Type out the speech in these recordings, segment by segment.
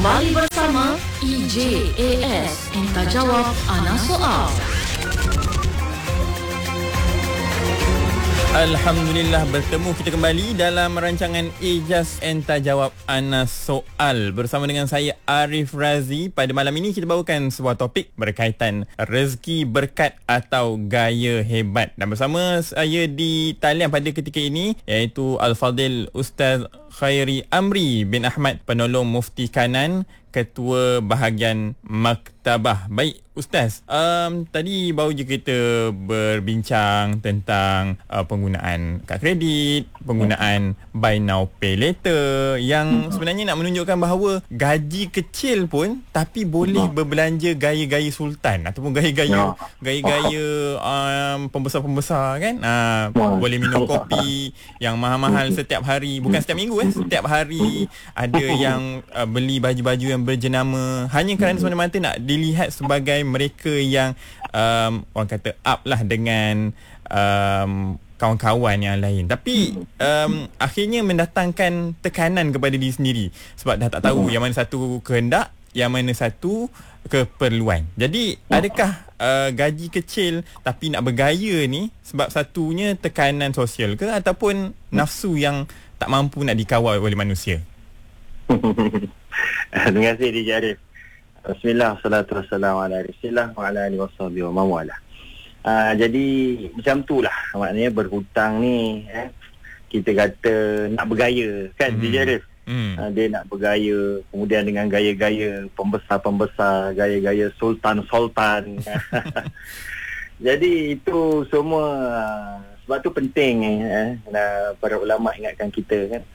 Kembali bersama EJAS Enta Jawab Ana Soal. Alhamdulillah, bertemu kita kembali dalam rancangan Ijaz Enta Jawab Ana Soal bersama dengan saya Arif Razi. Pada malam ini kita bawakan sebuah topik berkaitan rezeki berkat atau gaya hebat. Dan bersama saya di talian pada ketika ini iaitu Al-Fadil Ustaz Khairi Amri bin Ahmad, penolong Mufti Kanan, Ketua Bahagian Maktabah. Baik Ustaz, tadi baru je kita berbincang tentang penggunaan kad kredit, penggunaan buy now pay later, yang sebenarnya nak menunjukkan bahawa gaji kecil pun tapi boleh berbelanja gaya-gaya sultan ataupun gaya-gaya pembesar-pembesar kan. Boleh minum kopi yang mahal-mahal setiap hari, bukan setiap minggu setiap hari. Ada yang beli baju-baju yang berjenama hanya kerana semata-mata nak dilihat sebagai mereka yang orang kata up lah dengan kawan-kawan yang lain. Tapi akhirnya mendatangkan tekanan kepada diri sendiri sebab dah tak tahu yang mana satu kehendak, yang mana satu keperluan. Jadi adakah gaji kecil tapi nak bergaya ni sebab satunya tekanan sosial ke ataupun nafsu yang tak mampu nak dikawal oleh manusia? Terima kasih DJ Arif. Bismillah, salatu wassalamu ala Rasulillah wa ala alihi washabihi wa mawala. Jadi macam tu lah maknanya berhutang ni kita kata nak bergaya kan DJ Arif. Dia nak bergaya, kemudian dengan gaya-gaya pembesar-pembesar, gaya-gaya sultan-sultan. Jadi itu semua sebab tu penting para ulama ingatkan kita kan,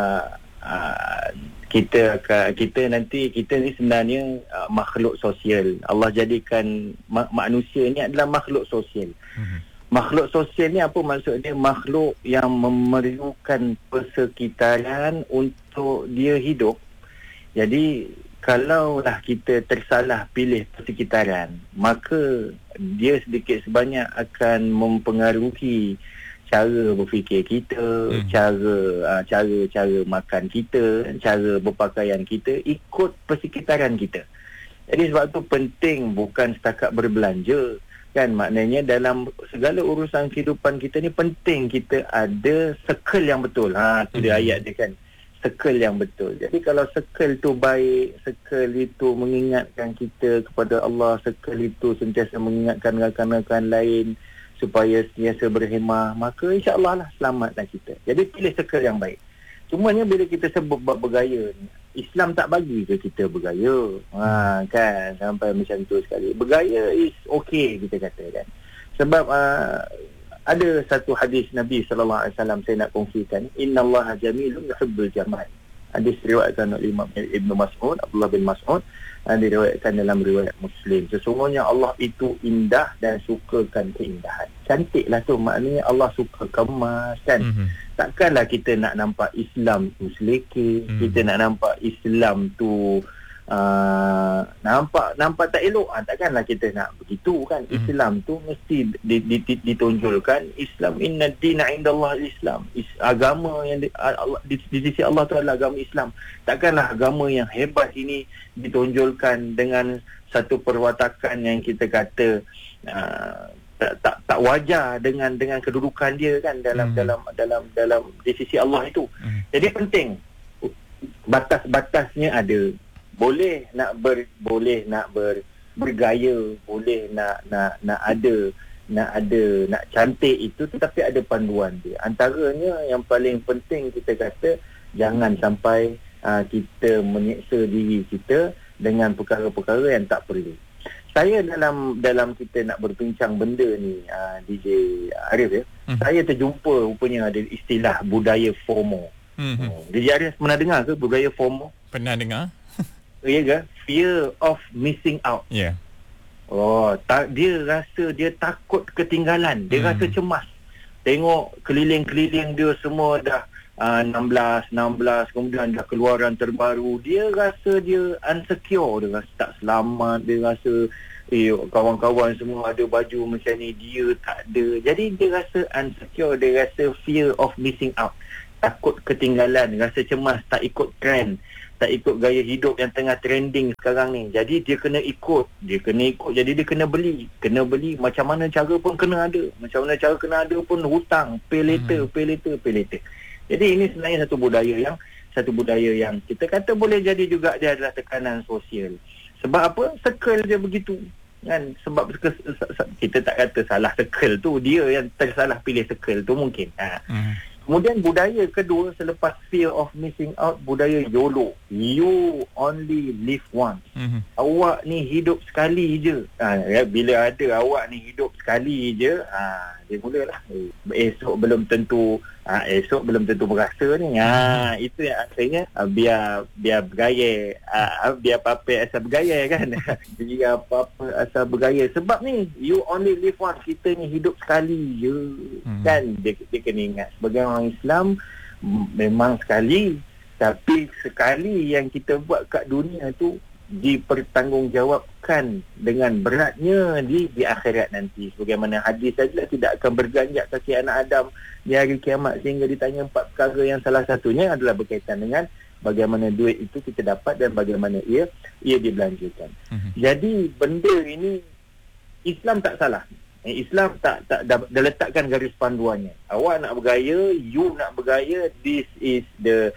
kita ni sebenarnya makhluk sosial. Allah jadikan manusia ni adalah makhluk sosial. Makhluk sosial ni apa maksud dia? Makhluk yang memerlukan persekitaran untuk dia hidup. Jadi kalaulah kita tersalah pilih persekitaran, maka dia sedikit sebanyak akan mempengaruhi cara berfikir kita, cara makan kita, cara berpakaian kita ikut persekitaran kita. Jadi sebab tu penting bukan setakat berbelanja kan, maknanya dalam segala urusan kehidupan kita ni penting kita ada circle yang betul. Tu dia ayat dia kan, circle yang betul. Jadi kalau circle tu baik, circle itu mengingatkan kita kepada Allah, circle itu sentiasa mengingatkan rakan-rakan lain supaya sentiasa berhemah, maka insya-Allah lah selamatlah kita. Jadi pilih circle yang baik. Cumanya bila kita sebut bab bergaya ni, Islam tak bagi ke kita bergaya. Kan sampai macam tu sekali. Bergaya is okay kita kata kan. Sebab ada satu hadis Nabi sallallahu alaihi wasallam saya nak kongsikan. Innallaha jamilun yuhibbul jamal. Hadis diriwayatkan oleh Imam Ibn Mas'ud, Abdullah bin Mas'ud, dan diriwayatkan dalam riwayat Muslim. Sesungguhnya Allah itu indah dan sukakan keindahan. Cantiklah tu, maknanya Allah suka kemas kan. Takkanlah kita nak nampak Islam tu selekeh, kita nak nampak Islam tu nampak tak elok. Takkanlah kita nak begitu kan. Islam tu mesti ditonjolkan. Islam, inna dina indallah Islam. Agama yang di sisi Allah tu adalah agama Islam. Takkanlah agama yang hebat ini ditonjolkan dengan satu perwatakan yang kita kata tak wajar dengan kedudukan dia kan dalam di sisi Allah itu. Jadi penting batas-batasnya ada. Boleh nak bergaya, boleh nak cantik itu, tetapi ada panduan dia. Antaranya yang paling penting kita kata jangan sampai kita menyeksa diri kita dengan perkara-perkara yang tak perlu. Saya dalam kita nak berbincang benda ni DJ Arif saya terjumpa rupanya ada istilah budaya FOMO. DJ Arif pernah dengar ke budaya FOMO? Pernah dengar. Ya ke? Fear of missing out. Ya. Dia rasa dia takut ketinggalan. Dia rasa cemas. Tengok keliling-keliling dia semua dah 16, kemudian dah keluaran terbaru. Dia rasa dia insecure, dia rasa tak selamat, dia rasa kawan-kawan semua ada baju macam ni, dia tak ada. Jadi dia rasa insecure, dia rasa fear of missing out. Takut ketinggalan, rasa cemas tak ikut trend. tak ikut gaya hidup yang tengah trending sekarang ni. Jadi dia kena ikut, jadi dia kena beli macam mana cara pun kena ada, macam mana cara kena ada pun hutang, pay later. Jadi ini sebenarnya satu budaya yang kita kata boleh jadi juga dia adalah tekanan sosial. Sebab apa? Circle dia begitu kan. Sebab kita tak kata salah circle tu, dia yang tersalah pilih circle tu mungkin. Kemudian budaya kedua selepas fear of missing out, budaya YOLO. You only live once. Awak ni hidup sekali je. Bila ada awak ni hidup sekali je, dia mulalah. Esok belum tentu berasa ni. Itu yang akhirnya biar bergaya, biar apa-apa asal bergaya kan. Biar apa-apa asal bergaya. Sebab ni you only live once, kita ni hidup sekali je. Kan dia kena ingat sebagai orang Islam, memang sekali, tapi sekali yang kita buat kat dunia tu dipertanggungjawabkan dengan beratnya di akhirat nanti. Sebagaimana hadis saja, tidak akan berganjak kaki anak Adam di hari kiamat sehingga ditanya 4 perkara yang salah satunya adalah berkaitan dengan bagaimana duit itu kita dapat dan bagaimana ia dibelanjakan. Jadi benda ini Islam tak salah. Islam tak dah letakkan garis panduannya. Awak nak bergaya, you nak bergaya, this is the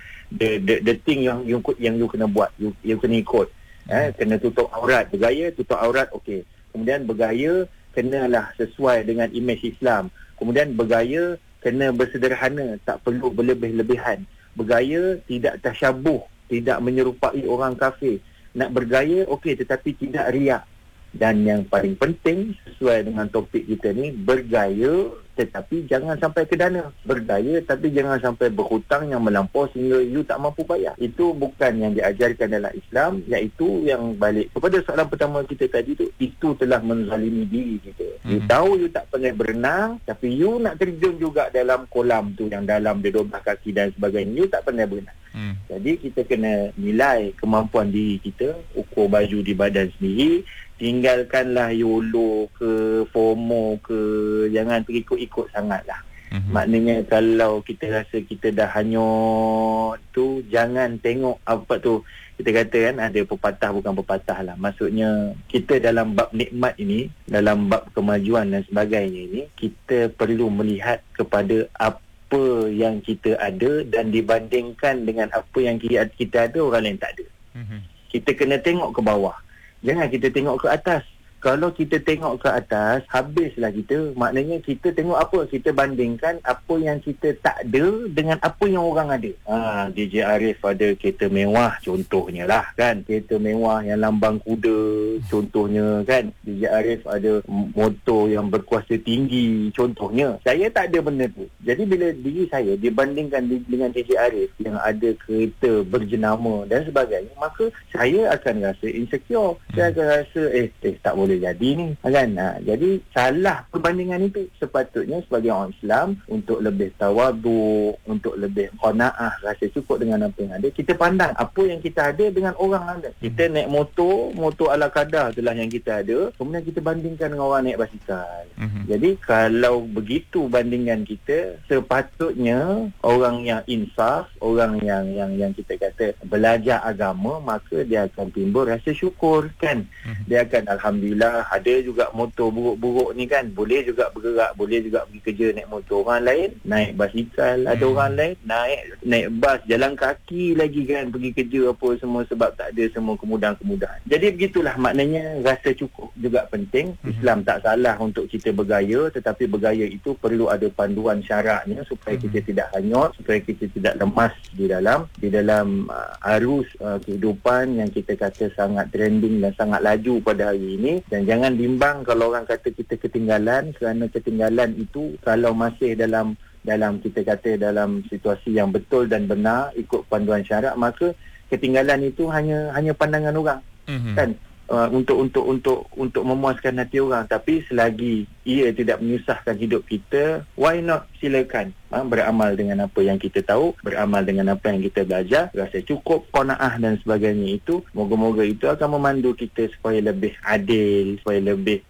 thing yang you kena buat, you kena ikut. Kena tutup aurat, bergaya tutup aurat, okey. Kemudian bergaya kenalah sesuai dengan imej Islam. Kemudian bergaya kena bersederhana, tak perlu berlebih-lebihan. Bergaya tidak tasyabuh, tidak menyerupai orang kafir. Nak bergaya okey, tetapi tidak riak. Dan yang paling penting sesuai dengan topik kita ni, bergaya tetapi jangan sampai ke dana. Bergaya tapi jangan sampai berhutang yang melampau sehingga you tak mampu bayar. Itu bukan yang diajarkan dalam Islam, iaitu yang balik kepada soalan pertama kita tadi tu, itu telah menzalimi diri kita. You tahu you tak pandai berenang, tapi you nak terjun juga dalam kolam tu yang dalam dia 12 kaki dan sebagainya, you tak pandai berenang. Jadi kita kena nilai kemampuan diri kita, ukur baju di badan sendiri. Tinggalkanlah YOLO ke FOMO ke, jangan terikut-ikut sangatlah. Maknanya kalau kita rasa kita dah hanyut tu, jangan tengok apa tu. Kita kata kan ada pepatah, bukan pepatah lah. Maksudnya kita dalam bab nikmat ini, dalam bab kemajuan dan sebagainya ini, kita perlu melihat kepada apa yang kita ada dan dibandingkan dengan apa yang kita ada, orang lain tak ada. Kita kena tengok ke bawah. Jangan kita tengok ke atas. Kalau kita tengok ke atas, habislah kita. Maknanya kita tengok apa? Kita bandingkan apa yang kita tak ada dengan apa yang orang ada. DJ Arif ada kereta mewah contohnya lah kan. Kereta mewah yang lambang kuda contohnya kan. DJ Arif ada motor yang berkuasa tinggi contohnya. Saya tak ada benda tu. Jadi bila diri saya dibandingkan dengan DJ Arif yang ada kereta berjenama dan sebagainya, maka saya akan rasa insecure. Saya akan rasa tak boleh jadi ni kan. Jadi salah perbandingan itu. Sepatutnya sebagai orang Islam, untuk lebih tawaduk, untuk lebih qanaah, rasa cukup dengan apa yang ada, kita pandang apa yang kita ada dengan orang ada. Kita naik motor ala kadar itulah yang kita ada, kemudian kita bandingkan dengan orang naik basikal. Jadi kalau begitu bandingan kita, sepatutnya orang yang insaf, orang yang kita kata belajar agama, maka dia akan timbul rasa syukur kan. Dia akan alhamdulillah, ada juga motor buruk-buruk ni kan, boleh juga bergerak, boleh juga pergi kerja naik motor. Orang lain naik basikal, ada orang lain naik bas, jalan kaki lagi kan, pergi kerja apa semua, sebab tak ada semua kemudahan-kemudahan. Jadi begitulah, maknanya rasa cukup juga penting. Islam tak salah untuk kita bergaya, tetapi bergaya itu perlu ada panduan syaraknya supaya kita tidak hanyut, supaya kita tidak lemas di dalam arus kehidupan yang kita kata sangat trending dan sangat laju pada hari ini. Dan jangan bimbang kalau orang kata kita ketinggalan, kerana ketinggalan itu kalau masih dalam kita kata dalam situasi yang betul dan benar ikut panduan syarak, maka ketinggalan itu hanya pandangan orang kan, untuk memuaskan hati orang. Tapi selagi ia tidak menyusahkan hidup kita, why not, silakan beramal dengan apa yang kita tahu, beramal dengan apa yang kita belajar, rasa cukup, qanaah dan sebagainya. Itu moga-moga itu akan memandu kita supaya lebih adil, supaya lebih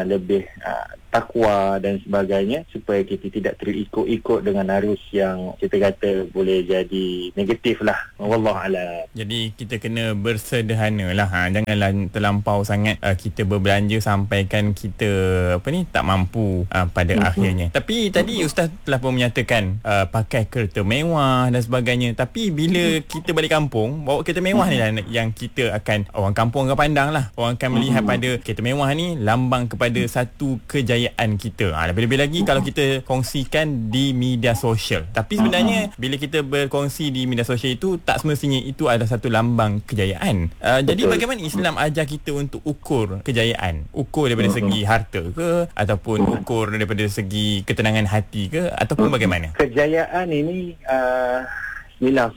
takwa dan sebagainya, supaya kita tidak terikut-ikut dengan arus yang kita kata boleh jadi negatif lah. Wallahualam. Jadi kita kena bersederhana lah. Janganlah terlampau sangat kita berbelanja sampaikan kita tak mampu pada akhirnya. Tapi tadi Ustaz telah pun menyatakan pakai kereta mewah dan sebagainya. Tapi bila kita balik kampung, bawa kereta mewah ni lah yang kita akan, orang kampung akan pandang lah. Orang akan melihat pada kereta mewah ni lambang kepada satu kejayaan kita. Lebih-lebih lagi kalau kita kongsikan di media sosial. Tapi sebenarnya bila kita berkongsi di media sosial itu, tak semestinya itu adalah satu lambang kejayaan. Jadi bagaimana Islam ajar kita untuk ukur kejayaan? Ukur daripada segi harta ke, ataupun ukur daripada segi ketenangan hati ke, ataupun bagaimana? Kejayaan ini Bismillah,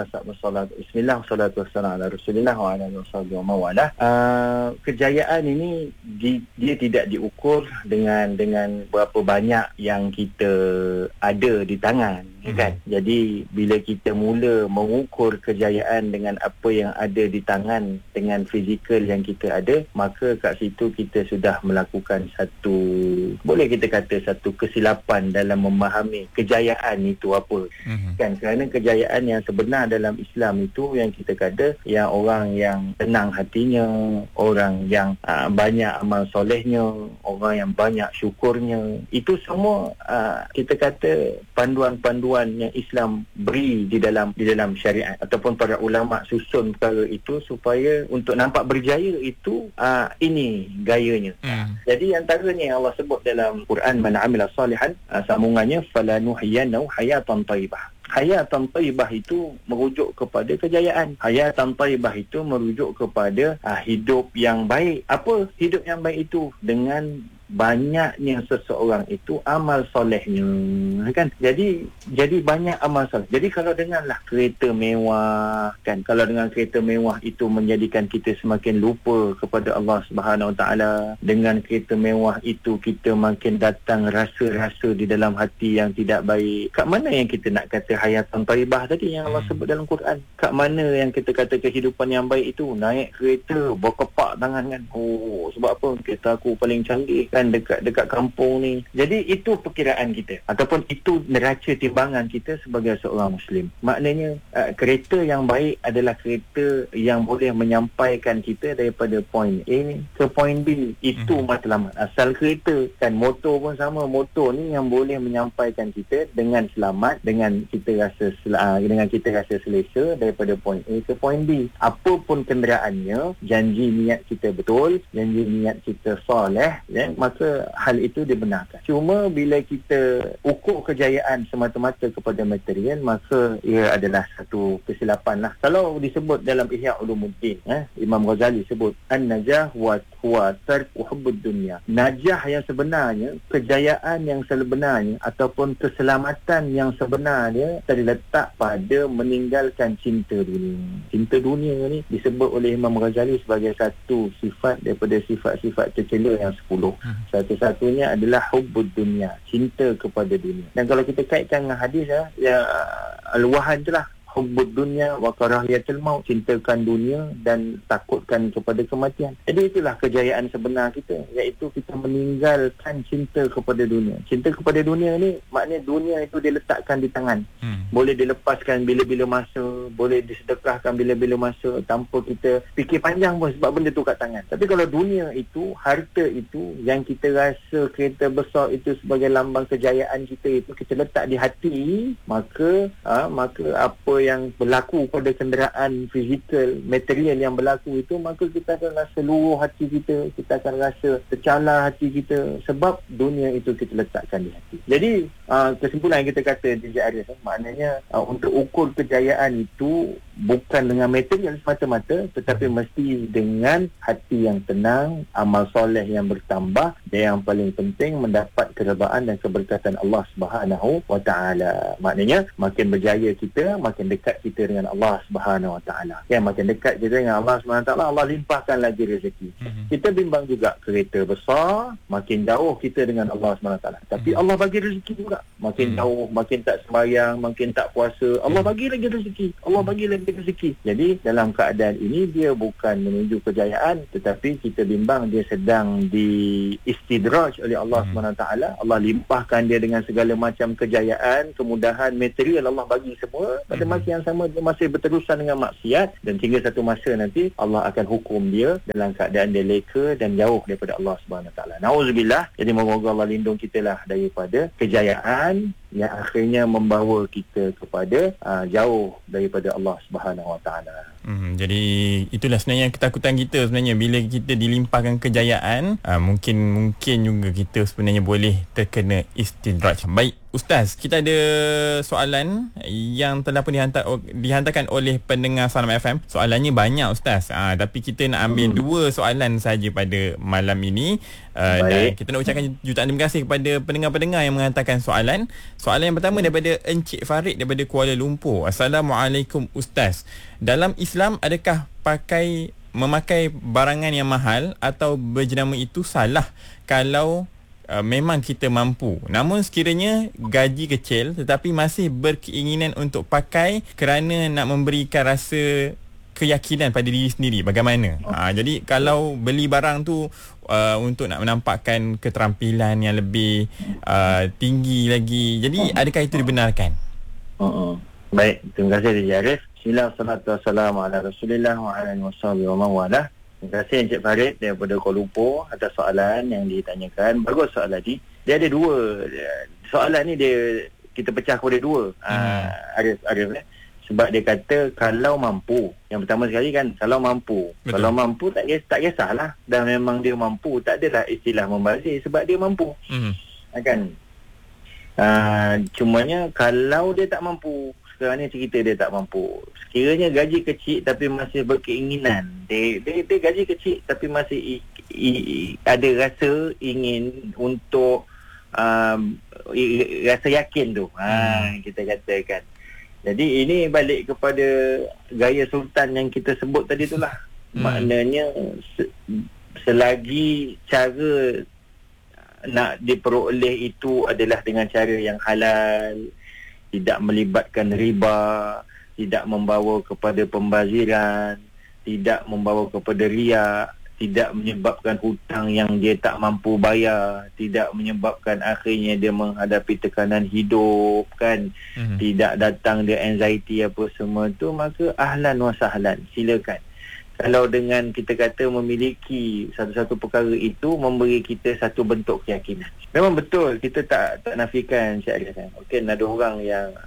salatu wassalamu ala Rasulillah wa ala alihi wa mawalah. Kejayaan ini dia tidak diukur dengan berapa banyak yang kita ada di tangan, kan? Jadi bila kita mula mengukur kejayaan dengan apa yang ada di tangan, dengan fizikal yang kita ada, maka kat situ kita sudah melakukan satu, boleh kita kata satu kesilapan dalam memahami kejayaan itu apa. Kan, kerana kejayaan yang sebenar dalam Islam itu yang kita kata yang orang yang tenang hatinya, orang yang banyak amal solehnya, orang yang banyak syukurnya. Itu semua kita kata panduan-panduan yang Islam beri di dalam syariat, ataupun para ulama susun perkara itu supaya untuk nampak berjaya itu ini gayanya. Jadi antaranya yang Allah sebut dalam Quran, man amila salihan, sambungannya falanuhyiyannahu hayatan thayyibah. Hayatan thayyibah itu merujuk kepada kejayaan. Hayatan thayyibah itu merujuk kepada hidup yang baik. Apa hidup yang baik itu? Dengan banyaknya seseorang itu amal solehnya, kan? Jadi banyak amal soleh. Jadi kalau denganlah kereta mewah, kan, kalau dengan kereta mewah itu menjadikan kita semakin lupa kepada Allah Subhanahu Wa Taala, dengan kereta mewah itu kita makin datang rasa-rasa di dalam hati yang tidak baik. Kat mana yang kita nak kata hayatan thayyibah tadi yang Allah sebut dalam Quran? Kat mana yang kita kata kehidupan yang baik itu? Naik kereta berkepak tangan, kan? Oh, sebab apa? Kereta aku paling canggih, kan, dekat kampung ni. Jadi itu perkiraan kita, ataupun itu neraca timbangan kita sebagai seorang Muslim. Maknanya kereta yang baik adalah kereta yang boleh menyampaikan kita daripada point A ke point B. Itu matlamat asal kereta, kan. Motor pun sama. Motor ni yang boleh menyampaikan kita dengan selamat, dengan kita rasa selesa daripada point A ke point B. Apapun kenderaannya, janji niat kita betul, janji niat kita soleh, ya, maka hal itu dibenarkan. Cuma bila kita ukur kejayaan semata-mata kepada material, maka ia adalah satu kesilapan lah. Kalau disebut dalam Ihya Ulumuddin, Imam Ghazali sebut an-najah huwa tarku hubbud dunya. Najah yang sebenarnya, kejayaan yang sebenarnya, ataupun keselamatan yang sebenarnya terletak pada meninggalkan cinta dunia. Cinta dunia ni disebut oleh Imam Ghazali sebagai satu sifat daripada sifat-sifat tercela yang 10. Satu-satunya adalah hubbud dunia, cinta kepada dunia. Dan kalau kita kaitkan dengan hadis al-wahan tu lah, hubbud dunya wa karahiyatul maut, cintakan dunia dan takutkan kepada kematian. Jadi itulah kejayaan sebenar kita, iaitu kita meninggalkan cinta kepada dunia. Cinta kepada dunia ni maknanya dunia itu diletakkan di tangan. Boleh dilepaskan bila-bila masa, boleh disedekahkan bila-bila masa tanpa kita fikir panjang pun, sebab benda tu kat tangan. Tapi kalau dunia itu, harta itu yang kita rasa kereta besar itu sebagai lambang kejayaan kita itu kita letak di hati, maka apa yang berlaku pada kenderaan fizikal, material yang berlaku itu, maka kita akan rasa luruh hati kita akan rasa tercalar hati kita, sebab dunia itu kita letakkan di hati. Jadi kesimpulan yang kita kata DJ Arif, maknanya untuk ukur kejayaan itu bukan dengan material semata-mata, tetapi mesti dengan hati yang tenang, amal soleh yang bertambah, dan yang paling penting mendapat keredaan dan keberkatan Allah Subhanahu wa taala. Maknanya makin berjaya kita, makin dekat kita dengan Allah Subhanahu wa taala. Ya, makin dekat kita dengan Allah Subhanahu wa taala, Allah limpahkan lagi rezeki. Kita bimbang juga kereta besar, makin jauh kita dengan Allah Subhanahu wa taala. Tapi Allah bagi rezeki juga. Makin jauh, makin tak sembahyang, makin tak puasa, Allah bagi lagi rezeki. Allah bagi lagi rezeki. Jadi dalam keadaan ini dia bukan menuju kejayaan, tetapi kita bimbang dia sedang diistidraj oleh Allah SWT. Allah limpahkan dia dengan segala macam kejayaan, kemudahan, material Allah bagi semua. Pada masa yang sama dia masih berterusan dengan maksiat, dan hingga satu masa nanti Allah akan hukum dia dalam keadaan dia leka dan jauh daripada Allah SWT. Nauzubillah. Jadi moga Allah lindung kita lah daripada kejayaan yang akhirnya membawa kita kepada jauh daripada Allah Subhanahu Wa Taala. Jadi itulah sebenarnya ketakutan kita sebenarnya bila kita dilimpahkan kejayaan, mungkin juga kita sebenarnya boleh terkena istidraj. Baik Ustaz, kita ada soalan yang telah pun dihantarkan oleh pendengar Salam FM. Soalannya banyak Ustaz, tapi kita nak ambil dua soalan saja pada malam ini. Dan kita nak ucapkan jutaan terima kasih kepada pendengar-pendengar yang menghantarkan soalan. Soalan yang pertama daripada Encik Farid daripada Kuala Lumpur. Assalamualaikum Ustaz. Dalam Islam adakah memakai barangan yang mahal atau berjenama itu salah kalau memang kita mampu, namun sekiranya gaji kecil tetapi masih berkeinginan untuk pakai kerana nak memberikan rasa keyakinan pada diri sendiri, bagaimana? Jadi kalau beli barang tu untuk nak menampakkan keterampilan yang lebih tinggi lagi, jadi adakah itu dibenarkan? Baik, terima kasih DJ Arif. Bismillah, salatu wassalamu ala Rasulillah wa ala alihi washabihi wa man wala. Terima kasih Encik Farid daripada Kuala Lumpur atas soalan yang ditanyakan. Bagus soalan ni. Dia ada dua. Soalan ni kita pecah kepada dua. Arif sebab dia kata kalau mampu. Yang pertama sekali kan, kalau mampu. Betul. Kalau mampu tak kisahlah. Dan memang dia mampu, tak adalah istilah membazir sebab dia mampu. Kan? Cumanya kalau dia tak mampu, sekarang ni cerita dia tak mampu. Sekiranya gaji kecil tapi masih berkeinginan. Dia gaji kecil tapi masih ada rasa ingin untuk rasa yakin tu. Kita katakan. Jadi ini balik kepada gaya sultan yang kita sebut tadi tu lah. Maknanya selagi cara nak diperoleh itu adalah dengan cara yang halal, tidak melibatkan riba, tidak membawa kepada pembaziran, tidak membawa kepada riak, tidak menyebabkan hutang yang dia tak mampu bayar, tidak menyebabkan akhirnya dia menghadapi tekanan hidup kan, tidak datang dia anxiety apa semua tu, maka ahlan wa sahlan, silakan. Kalau dengan kita kata memiliki satu-satu perkara itu memberi kita satu bentuk keyakinan. Memang betul, kita tak nafikan Syed kan. Mungkin ada orang yang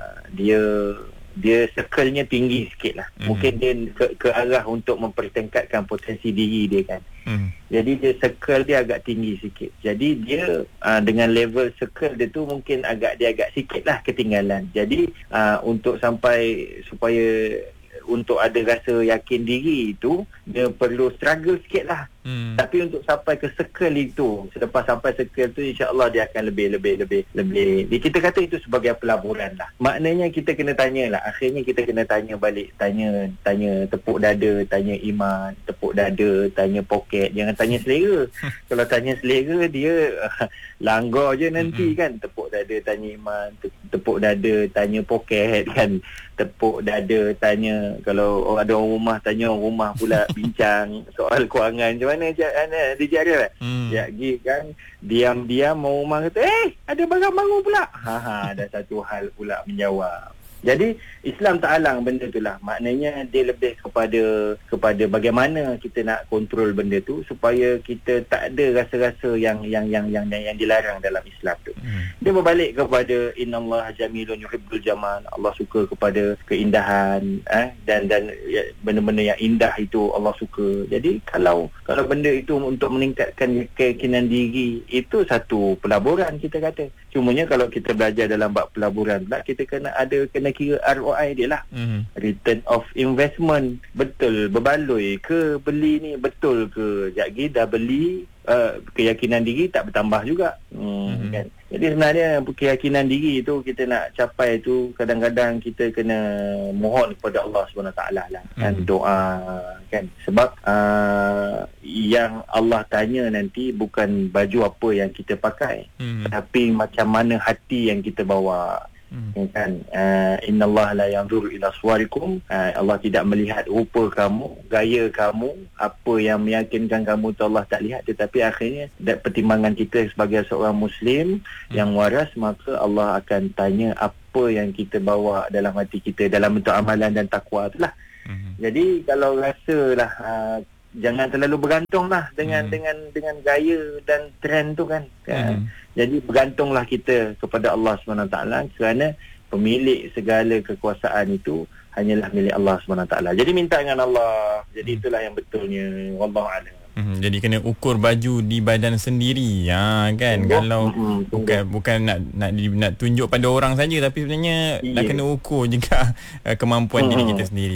dia circle-nya tinggi sikit lah. Mungkin dia ke arah untuk mempertingkatkan potensi diri dia kan. Jadi dia circle dia agak tinggi sikit. Jadi dia dengan level circle dia tu mungkin agak sikit lah ketinggalan. Jadi untuk supaya untuk ada rasa yakin diri itu, dia perlu struggle sikit lah. Tapi untuk sampai ke circle itu, selepas sampai circle tu, insya-Allah dia akan lebih. Kita kata itu sebagai pelaburan lah. Maknanya kita kena tanya lah. Akhirnya kita kena tanya balik. Tanya tepuk dada, tanya iman. Tepuk dada, tanya poket. Jangan tanya selera. Kalau tanya selera, dia langgar je nanti kan. Tepuk dada, tanya iman. Tepuk dada, tanya poket kan. Tepuk dada, tanya. Kalau ada orang rumah, tanya orang rumah pula bincang soal kewangan. Macam mana DJ Arif ya pergi kan, diam-diam orang rumah kata ada barang baru pula, ada satu hal pula menjawab. Jadi Islam tak halang benda tu lah. Maknanya dia lebih kepada bagaimana kita nak kontrol benda tu supaya kita tak ada rasa-rasa yang dilarang dalam Islam tu. Dia berbalik kepada innallaha jamilun yuhibbul jamal. Allah suka kepada keindahan dan benda-benda yang indah itu Allah suka. Jadi kalau benda itu untuk meningkatkan keyakinan diri, itu satu pelaburan kita kata. Cumanya kalau kita belajar dalam bab pelaburan pula, kita kena kira ROI dia lah. Return of investment. Betul berbaloi ke beli ni, betul ke jagi dah beli, keyakinan diri tak bertambah juga. Kan? Jadi sebenarnya keyakinan diri tu kita nak capai tu, kadang-kadang kita kena mohon kepada Allah SWT lah kan, doa kan. Sebab yang Allah tanya nanti bukan baju apa yang kita pakai, tapi macam mana hati yang kita bawa. Kan, innallaha la yanzuru ila suwarikum, Allah tidak melihat rupa kamu, gaya kamu, apa yang meyakinkan kamu tu Allah tak lihat. Tetapi akhirnya pertimbangan kita sebagai seorang Muslim yang waras, maka Allah akan tanya apa yang kita bawa dalam hati kita dalam bentuk amalan dan takwa tu lah. Jadi kalau rasalah jangan terlalu bergantung lah dengan gaya dan trend tu kan. Jadi bergantunglah kita kepada Allah SWT, kerana pemilik segala kekuasaan itu hanyalah milik Allah SWT. Jadi minta dengan Allah. Jadi itulah yang betulnya. Wallahu a'lam. Jadi kena ukur baju di badan sendiri, kan. Kalau bukan nak tunjuk pada orang saja, tapi sebenarnya nak kena ukur juga kemampuan diri kita sendiri.